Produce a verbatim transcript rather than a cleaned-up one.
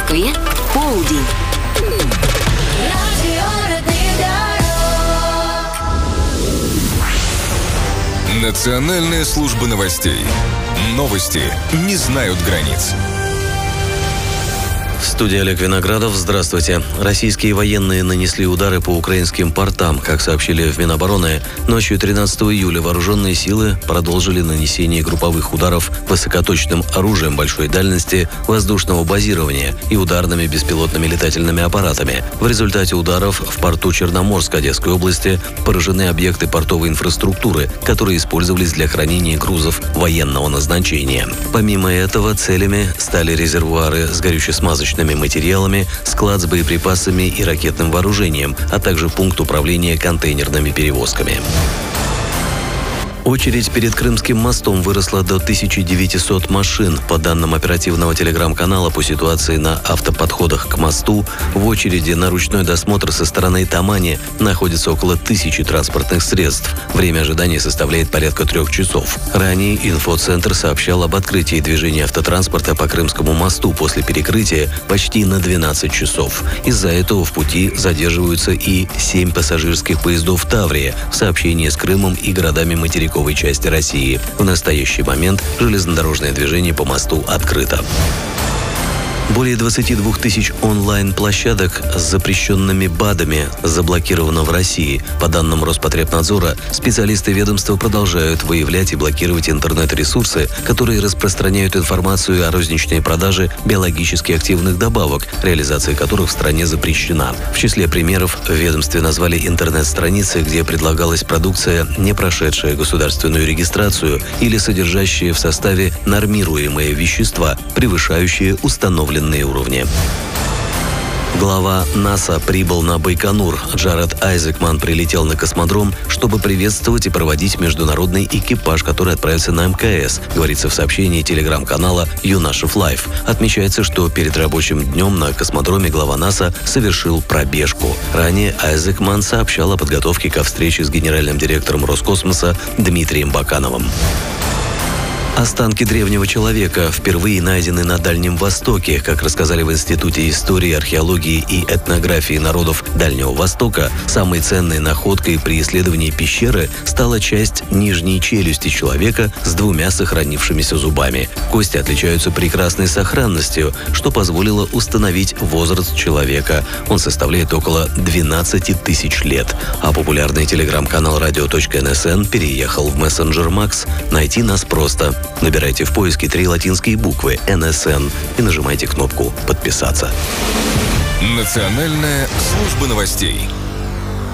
Москве полдень. Национальная служба новостей. Новости не знают границ. В студии Олег Виноградов. Здравствуйте. Российские военные нанесли удары по украинским портам. Как сообщили в Минобороны, ночью тринадцатого июля вооруженные силы продолжили нанесение групповых ударов высокоточным оружием большой дальности воздушного базирования и ударными беспилотными летательными аппаратами. В результате ударов в порту Черноморск Одесской области поражены объекты портовой инфраструктуры, которые использовались для хранения грузов военного назначения. Помимо этого, целями стали резервуары с горюче-смазочными материалами, склад с боеприпасами и ракетным вооружением, а также пункт управления контейнерными перевозками. Очередь перед Крымским мостом выросла до тысячи девятисот машин. По данным оперативного телеграм-канала, по ситуации на автоподходах к мосту, в очереди на ручной досмотр со стороны Тамани находится около тысячи транспортных средств. Время ожидания составляет порядка трех часов. Ранее инфоцентр сообщал об открытии движения автотранспорта по Крымскому мосту после перекрытия почти на двенадцать часов. Из-за этого в пути задерживаются и семь пассажирских поездов «Таврия» в сообщении с Крымом и городами материковой части России. В настоящий момент железнодорожное движение по мосту открыто. Более двадцати двух тысяч онлайн-площадок с запрещенными БАДами заблокировано в России. По данным Роспотребнадзора, специалисты ведомства продолжают выявлять и блокировать интернет-ресурсы, которые распространяют информацию о розничной продаже биологически активных добавок, реализация которых в стране запрещена. В числе примеров в ведомстве назвали интернет-страницы, где предлагалась продукция, не прошедшая государственную регистрацию или содержащая в составе нормируемые вещества, превышающие установленные уровни. Глава НАСА прибыл на Байконур. Джаред Айзекман прилетел на космодром, чтобы приветствовать и проводить международный экипаж, который отправится на эм ка эс, говорится в сообщении телеграм-канала Юнашев Лайв. Отмечается, что перед рабочим днем на космодроме глава НАСА совершил пробежку. Ранее Айзекман сообщал о подготовке ко встрече с генеральным директором Роскосмоса Дмитрием Бакановым. Останки древнего человека впервые найдены на Дальнем Востоке. Как рассказали в Институте истории, археологии и этнографии народов Дальнего Востока, самой ценной находкой при исследовании пещеры стала часть нижней челюсти человека с двумя сохранившимися зубами. Кости отличаются прекрасной сохранностью, что позволило установить возраст человека. Он составляет около двенадцати тысяч лет. А популярный телеграм-канал радио точка эн эс эн переехал в мессенджер Макс. Найти нас просто. Набирайте в поиске три латинские буквы эн эс эн и нажимайте кнопку «Подписаться». Национальная служба новостей.